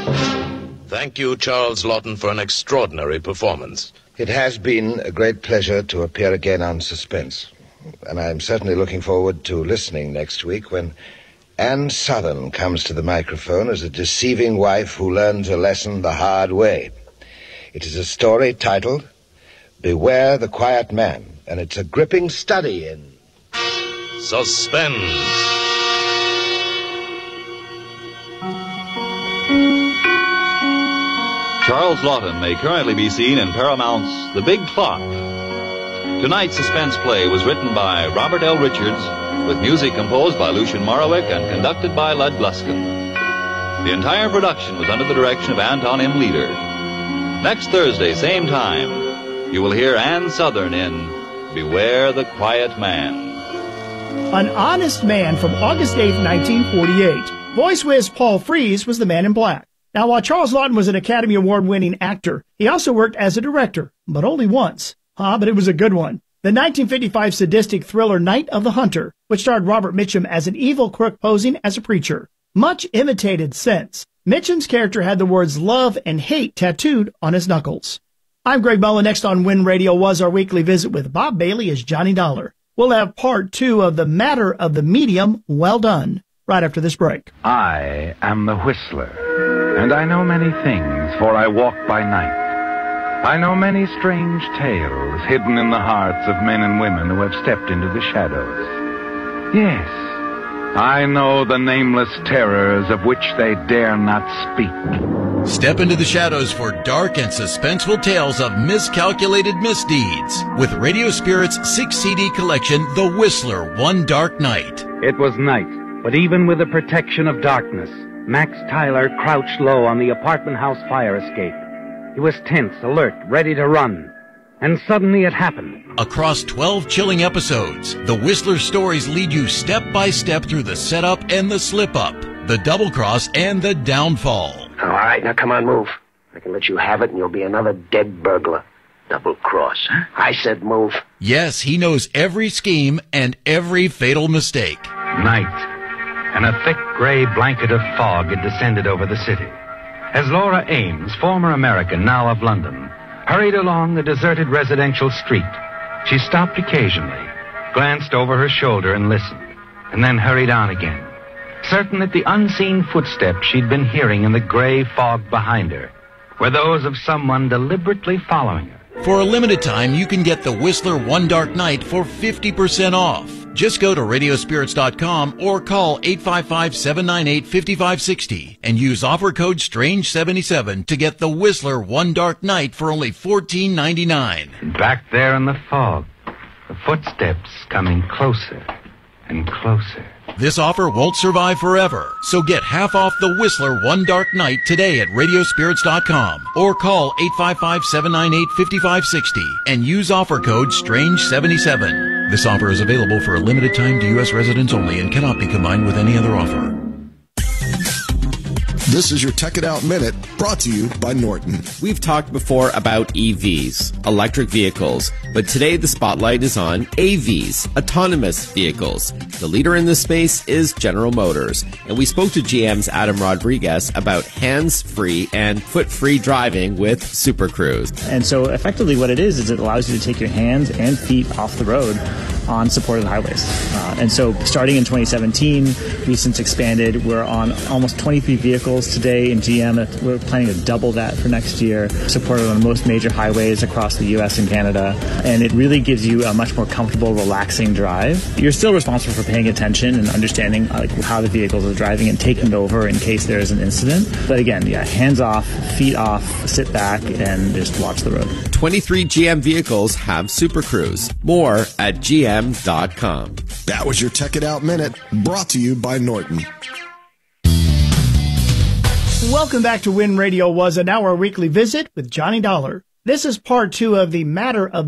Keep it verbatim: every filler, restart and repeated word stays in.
Thank you, Charles Laughton, for an extraordinary performance. It has been a great pleasure to appear again on Suspense. And I'm certainly looking forward to listening next week when Ann Southern comes to the microphone as a deceiving wife who learns a lesson the hard way. It is a story titled Beware the Quiet Man, and it's a gripping study in Suspense. Charles Laughton may currently be seen in Paramount's The Big Clock. Tonight's suspense play was written by Robert L. Richards, with music composed by Lucien Moraweck and conducted by Lud Gluskin. The entire production was under the direction of Anton M. Leader. Next Thursday, same time, you will hear Ann Southern in Beware the Quiet Man. An Honest Man from August eighth, nineteen forty-eight. Voice whiz Paul Frees was the Man in Black. Now, while Charles Laughton was an Academy Award-winning actor, he also worked as a director, but only once. Ah, but it was a good one. The nineteen fifty-five sadistic thriller Night of the Hunter, which starred Robert Mitchum as an evil crook posing as a preacher. Much imitated since. Mitchum's character had the words love and hate tattooed on his knuckles. I'm Greg Mullen. Next on Win Radio was our weekly visit with Bob Bailey as Johnny Dollar. We'll have part two of The Matter of the Medium, Well Done, right after this break. I am the Whistler, and I know many things, for I walk by night. I know many strange tales hidden in the hearts of men and women who have stepped into the shadows. Yes, I know the nameless terrors of which they dare not speak. Step into the shadows for dark and suspenseful tales of miscalculated misdeeds with Radio Spirit's six C D collection, The Whistler, One Dark Night. It was night, but even with the protection of darkness, Max Tyler crouched low on the apartment house fire escape. He was tense, alert, ready to run. And suddenly it happened. Across twelve chilling episodes, the Whistler stories lead you step by step through the setup and the slip-up, the double-cross and the downfall. All right, now come on, move. I can let you have it and you'll be another dead burglar. Double-cross. I said move. Yes, he knows every scheme and every fatal mistake. Night, and a thick gray blanket of fog had descended over the city. As Laura Ames, former American, now of London, hurried along the deserted residential street, she stopped occasionally, glanced over her shoulder and listened, and then hurried on again, certain that the unseen footsteps she'd been hearing in the gray fog behind her were those of someone deliberately following her. For a limited time, you can get the Whistler One Dark Night for fifty percent off. Just go to radio spirits dot com or call eight five five, seven nine eight, five five six zero and use offer code strange seventy-seven to get the Whistler One Dark Night for only fourteen ninety-nine. Back there in the fog, the footsteps coming closer and closer. This offer won't survive forever, so get half off the Whistler One Dark Night today at radio spirits dot com or call eight five five, seven nine eight, five five six zero and use offer code strange seventy-seven. This offer is available for a limited time to U S residents only and cannot be combined with any other offer. This is your Tech It Out Minute, brought to you by Norton. We've talked before about E Vs, electric vehicles, but today the spotlight is on A Vs, autonomous vehicles. The leader in this space is General Motors, and we spoke to G M's Adam Rodriguez about hands-free and foot-free driving with Super Cruise. And so effectively what it is, is it allows you to take your hands and feet off the road on supported highways. Uh, and so starting in twenty seventeen, we've since expanded. We're on almost twenty-three vehicles today in G M. We're planning to double that for next year, supported on most major highways across the U S and Canada. And it really gives you a much more comfortable, relaxing drive. You're still responsible for paying attention and understanding like how the vehicles are driving and taking over in case there is an incident. But again, yeah, hands off, feet off, sit back, and just watch the road. twenty-three G M vehicles have Super Cruise. More at G M dot com. That was your Tech It Out Minute, brought to you by Norton. Welcome back to Win Radio Was, and now our weekly visit with Johnny Dollar. This is part two of The Matter of